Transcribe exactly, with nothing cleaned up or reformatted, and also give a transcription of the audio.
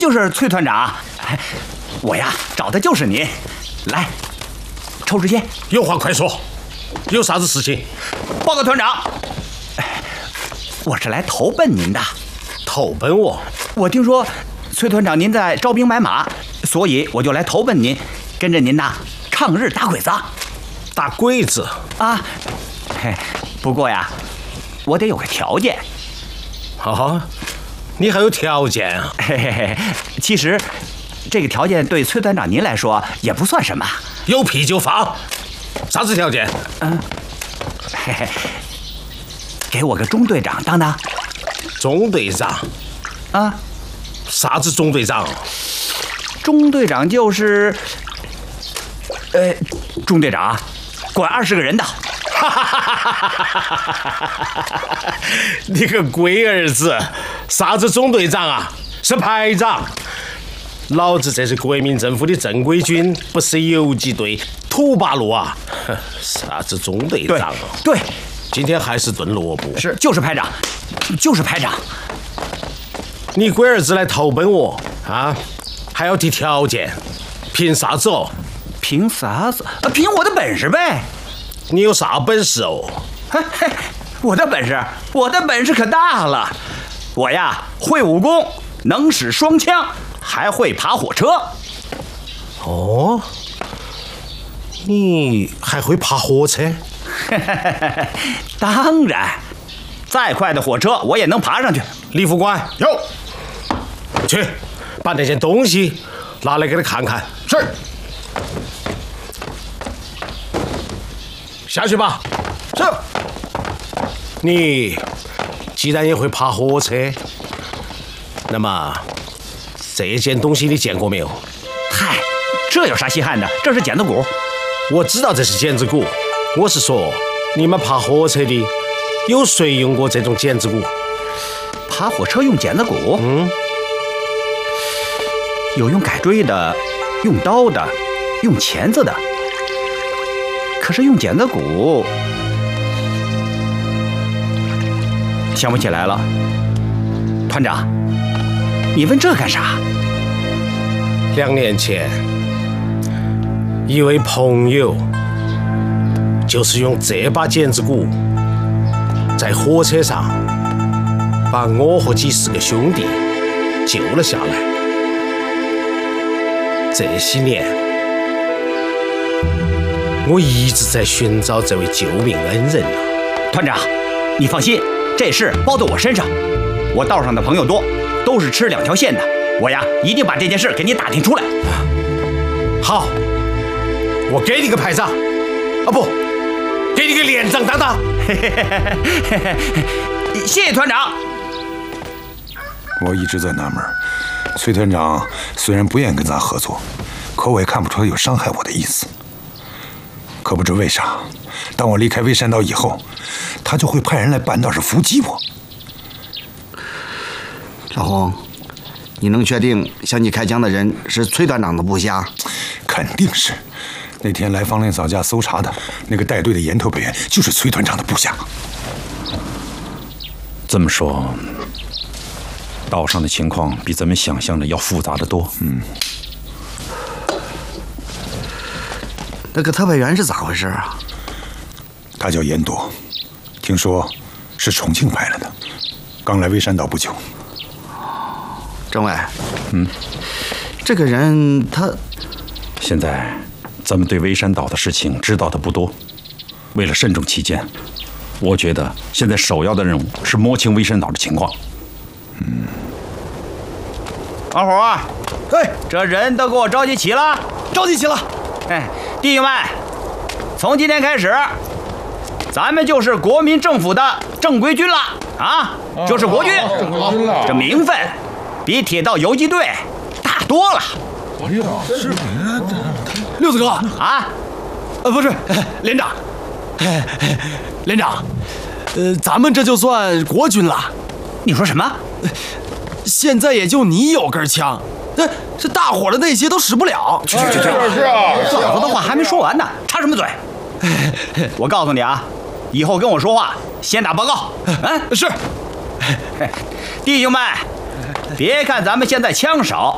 就是崔团长，我呀找的就是您。来，抽支烟。 有话快说，有啥子事情？ 报告团长，我是来投奔您的。 投奔我？ 我听说崔团长您在招兵买马，所以我就来投奔您，跟着您呐抗日打鬼子。 打鬼子啊？嘿，不过呀，我得有个条件。 啊？你还有条件啊？ 嘿嘿嘿，其实这个条件对崔团长您来说也不算什么。 有屁就放。啥子条件？ 嗯，嘿嘿，给我个中队长当当。 中队长？ 啊？ 啥子中队长？ 中队长就是，呃，中队长管二十个人的。 你个龟儿子，啥子中队长啊？是排长。老子这是国民政府的正规军，不是游击队、土八路啊！啥子中队长啊？ 对，对， 今天还是炖萝卜。 是，就是排长，就是排长。 你龟儿子来投奔我啊，还要提条件，凭啥子哦？ 凭啥子？啊，凭我的本事呗。 你有啥本事哦？ 嘿嘿，我的本事，我的本事可大了。我呀，会武功，能使双枪，还会爬火车。 哦，你还会爬火车？ 当然，再快的火车我也能爬上去。 李副官， 有， 去把那件东西拿来给他看看。 是。 下去吧。 是。 你既然也会爬火车，那么这件东西你见过没有？ 嗨，这有啥稀罕的？这是剪子骨。 我知道这是剪子骨，我是说你们爬火车的有谁用过这种剪子骨？ 爬火车用剪子骨？ 嗯， 有用改锥的，用刀的，用钳子的。可是用剪子骨，想不起来了。团长，你问这干啥？ 两年前，一位朋友就是用这把剪子骨，在火车上把我和几十个兄弟救了下来。这些年，我一直在寻找这位救命恩人啊！ 团长，你放心，这事包在我身上。我道上的朋友多，都是吃两条线的。我呀，一定把这件事给你打听出来。 好，我给你个排长，啊不，给你个连长当当。 谢谢团长。 我一直在纳闷，崔团长虽然不愿意跟咱合作，可我也看不出他有伤害我的意思。可不知为啥，当我离开微山岛以后，他就会派人来半道上伏击我。 老洪，你能确定向你开枪的人是崔团长的部下？ 肯定是。那天来方连嫂家搜查的那个带队的岩头北员，就是崔团长的部下。 这么说，岛上的情况比咱们想象的要复杂得多。 嗯。 那个特派员是咋回事啊？ 他叫严朵，听说是重庆派来的，刚来微山岛不久。 政委， 嗯， 这个人他…… 现在咱们对微山岛的事情知道的不多，为了慎重起见，我觉得现在首要的任务是摸清微山岛的情况。 嗯， 王虎， 哎， 这人都给我召集齐了， 召集齐了。 哎，弟兄们，从今天开始，咱们就是国民政府的正规军了啊，就是国军。 正规军了， 这名分比铁道游击队大多了。 哎呦，是六子哥啊， 呃，不是连长，连长，呃，咱们这就算国军了。 你说什么？ 现在也就你有根枪。这这大伙的那些都使不了。 去去去去！ 是啊， 老子的话还没说完呢，插什么嘴？我告诉你啊，以后跟我说话先打报告。嗯， 是。 弟兄们，别看咱们现在枪少，